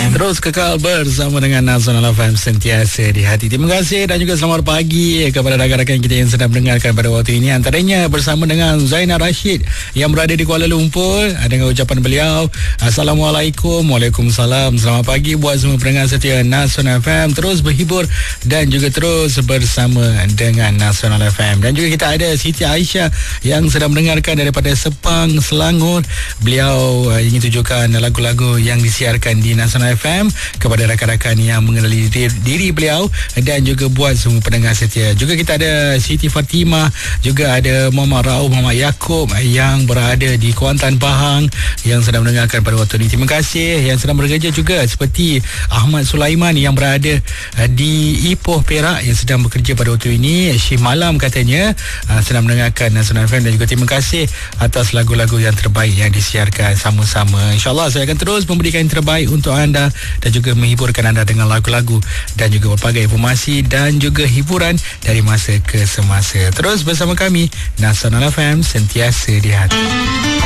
Terus kekal bersama dengan Nasional FM sentiasa di hati. Terima kasih dan juga selamat pagi kepada rakan-rakan kita yang sedang mendengarkan pada waktu ini. Antaranya bersama dengan Zainal Rashid yang berada di Kuala Lumpur. Dengan ucapan beliau, Assalamualaikum. Waalaikumsalam. Selamat pagi buat semua pendengar setia Nasional FM. Terus berhibur dan juga terus bersama dengan Nasional FM. Dan juga kita ada Siti Aisyah yang sedang mendengarkan daripada Sepang, Selangor. Beliau ingin tunjukkan lagu-lagu yang disiarkan di Nasional FM kepada rakan-rakan yang mengenali diri beliau dan juga buat semua pendengar setia. Juga kita ada Siti Fatimah, juga ada Muhammad Rauf, Muhammad Yaakob yang berada di Kuantan, Pahang yang sedang mendengarkan pada waktu ini. Terima kasih yang sedang bekerja juga seperti Ahmad Sulaiman yang berada di Ipoh, Perak yang sedang bekerja pada waktu ini. Syih malam katanya sedang mendengarkan Nasional FM. Dan juga terima kasih atas lagu-lagu yang terbaik yang disiarkan sama-sama. InsyaAllah saya akan terus memberikan yang terbaik untuk anda dan juga menghiburkan anda dengan lagu-lagu dan juga berbagai informasi dan juga hiburan dari masa ke semasa. Terus bersama kami Nasional FM sentiasa di hati.